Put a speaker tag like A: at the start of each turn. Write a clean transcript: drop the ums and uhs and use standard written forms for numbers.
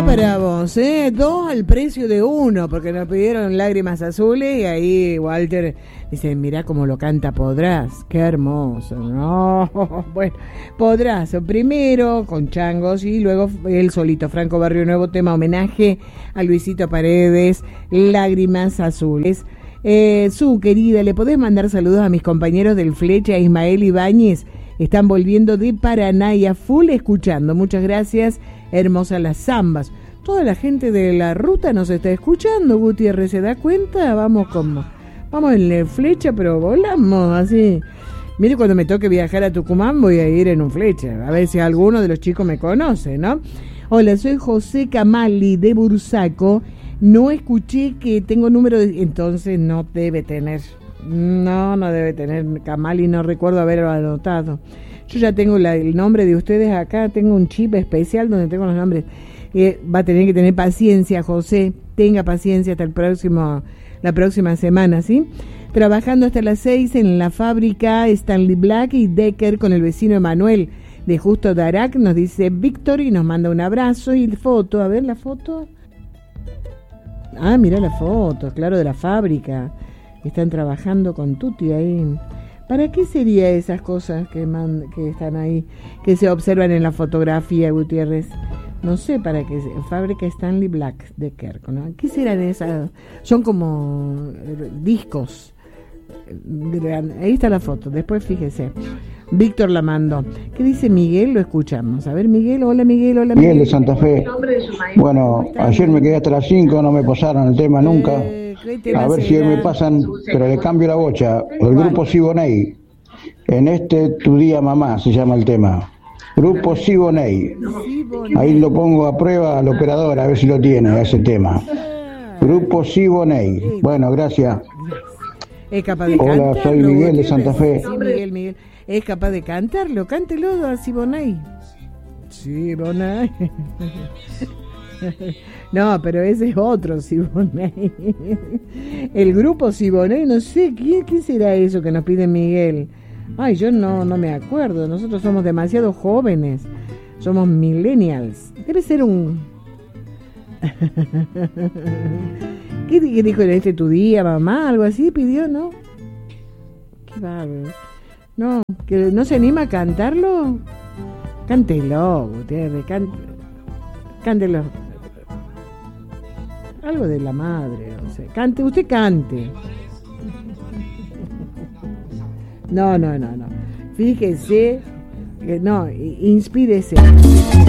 A: para vos, 2 al precio de 1, porque nos pidieron Lágrimas Azules y ahí Walter dice, mirá cómo lo canta Podrás, qué hermoso, no, bueno, Podrás, primero con Changos y luego él solito, Franco Barrio Nuevo, tema homenaje a Luisito Paredes, Lágrimas Azules. Su querida, ¿le podés mandar saludos a mis compañeros del Flecha, Ismael Ibáñez? Están volviendo de Paraná y a full escuchando, muchas gracias, hermosas las zambas. Toda la gente de la ruta nos está escuchando, Gutiérrez, ¿se da cuenta? Vamos en la Flecha, pero volamos así. Mire, cuando me toque viajar a Tucumán voy a ir en un Flecha, a ver si alguno de los chicos me conoce, ¿no? Hola, soy José Camali de Bursaco, no escuché que tengo número de... Entonces no debe tener, no debe tener Camali, no recuerdo haberlo anotado. Yo ya tengo el nombre de ustedes acá, tengo un chip especial donde tengo los nombres. Va a tener que tener paciencia, José, tenga paciencia hasta la próxima semana, ¿sí? Trabajando hasta las 6 en la fábrica Stanley Black y Decker con el vecino Emanuel de Justo Darac, nos dice Víctor y nos manda un abrazo y foto, a ver la foto. Ah, mirá la foto, claro, de la fábrica. Están trabajando con Tuti ahí. ¿Para qué sería esas cosas que están ahí, que se observan en la fotografía, Gutiérrez? No sé para qué. Fábrica Stanley Black de Kerk, ¿no? ¿Qué serán esas? Son como discos. Ahí está la foto, después fíjese. Víctor la mandó. ¿Qué dice Miguel? Lo escuchamos. A ver, Miguel, hola Miguel, hola Miguel.
B: Miguel de Santa Fe. Bueno, ayer me quedé hasta las 5, no me pasaron el tema nunca. A ver si hoy me pasan, pero le cambio la bocha. El grupo Siboney. En Tu Día Mamá se llama el tema. Grupo Siboney. Ahí lo pongo a prueba al operador a ver si lo tiene ese tema. Grupo Siboney. Bueno, gracias.
A: Es capaz de
B: Hola,
A: cantarlo,
B: soy Miguel de Santa Fe.
A: Sí, Miguel. Es capaz de cantarlo, cántelo a Siboney. Siboney. No, pero ese es otro Siboney. El grupo Siboney, no sé, ¿quién será eso que nos pide Miguel? Ay, yo no me acuerdo, nosotros somos demasiado jóvenes, somos millennials. Debe ser un... ¿Qué dijo en Tu Día, mamá? Algo así pidió, ¿no? Qué bárbaro. No, que no se anima a cantarlo. Cántelo, Gutiérrez, cántelo. Algo de la madre, no sé. Usted cante. No. Fíjese, no, inspírese.